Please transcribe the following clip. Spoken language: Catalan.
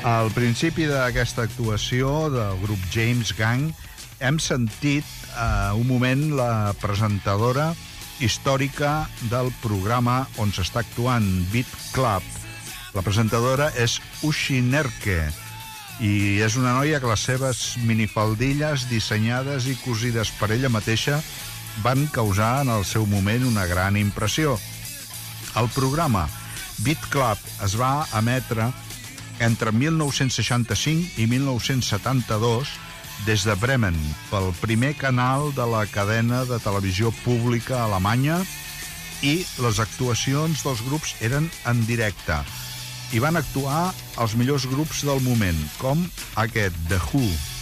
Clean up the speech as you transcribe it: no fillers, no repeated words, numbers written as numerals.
Al principi d'aquesta actuació del grup James Gang hem sentit un moment la presentadora històrica del programa on s'està actuant, Beat Club. La presentadora és Ushi Nerke i és una noia que les seves minifaldilles dissenyades i cosides per ella mateixa van causar en el seu moment una gran impressió. El programa Beat Club es va emetre entre 1965 i 1972 des de Bremen pel primer canal de la cadena de televisió pública alemanya i les actuacions dels grups eren en directe. Hi van actuar els millors grups del moment, com aquest, The Who.